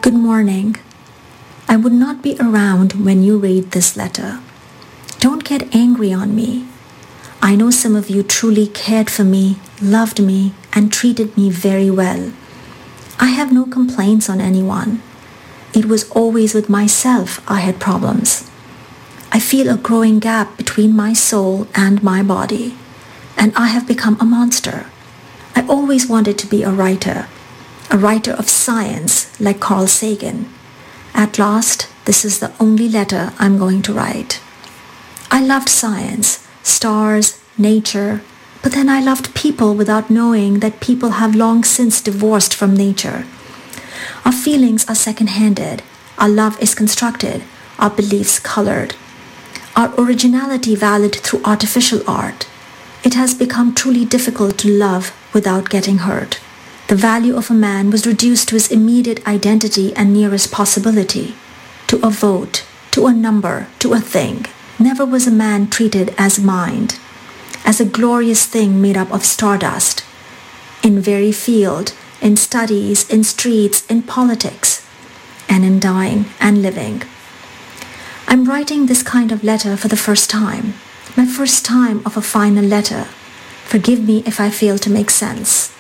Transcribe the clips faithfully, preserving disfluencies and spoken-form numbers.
Good morning. I would not be around when you read this letter. Don't get angry on me. I know some of you truly cared for me, loved me, and treated me very well. I have no complaints on anyone. It was always with myself I had problems. I feel a growing gap between my soul and my body, and I have become a monster. I always wanted to be a writer, a writer of science like Carl Sagan. At last, this is the only letter I'm going to write. I loved science, stars, nature, but then I loved people without knowing that people have long since divorced from nature. Our feelings are second-handed, our love is constructed, our beliefs colored, our originality valid through artificial art. It has become truly difficult to love without getting hurt. The value of a man was reduced to his immediate identity and nearest possibility, to a vote, to a number, to a thing. Never was a man treated as mind, as a glorious thing made up of stardust, in very field, in studies, in streets, in politics, and in dying and living. I'm writing this kind of letter for the first time, my first time of a final letter. Forgive me if I fail to make sense.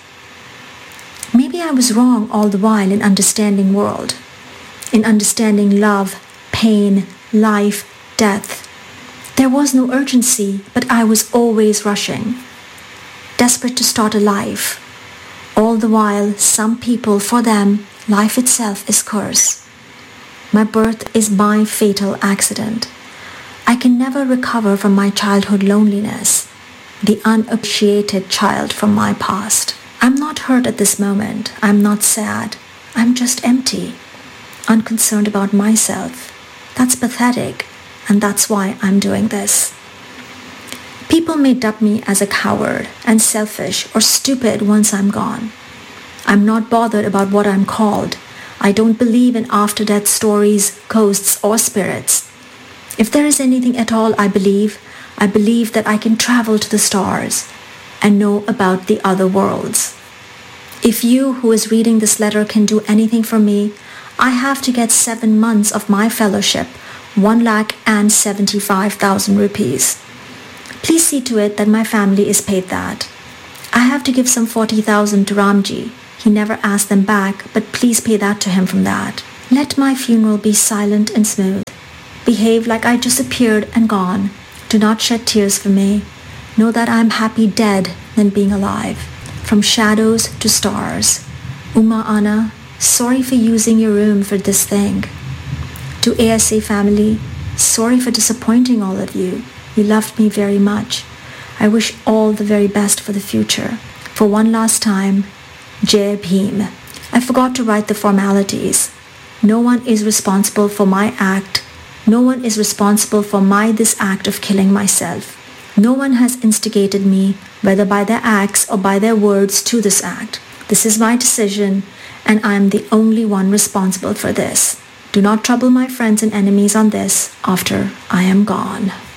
Maybe I was wrong all the while in understanding world, in understanding love, pain, life, death. There was no urgency, but I was always rushing, desperate to start a life. All the while, some people, for them, life itself is curse. My birth is my fatal accident. I can never recover from my childhood loneliness, the unappreciated child from my past. I'm not hurt at this moment. I'm not sad. I'm just empty, unconcerned about myself. That's pathetic. And that's why I'm doing this. People may dub me as a coward and selfish or stupid once I'm gone. I'm not bothered about what I'm called. I don't believe in after-death stories, ghosts, or spirits. If there is anything at all I believe, I believe that I can travel to the stars and know about the other worlds. If you who is reading this letter can do anything for me, I have to get seven months of my fellowship, one lakh and seventy-five thousand rupees. Please see to it that my family is paid that. I have to give some forty thousand to Ramji. He never asked them back, but please pay that to him from that. Let my funeral be silent and smooth. Behave like I just appeared and gone. Do not shed tears for me. Know that I am happy dead than being alive. From shadows to stars. Uma Anna, sorry for using your room for this thing. To A S A family, sorry for disappointing all of you. You loved me very much. I wish all the very best for the future. For one last time, Jai Bhim. I forgot to write the formalities. No one is responsible for my act. No one is responsible for my this act of killing myself. No one has instigated me, whether by their acts or by their words, to this act. This is my decision, and I am the only one responsible for this. Do not trouble my friends and enemies on this after I am gone.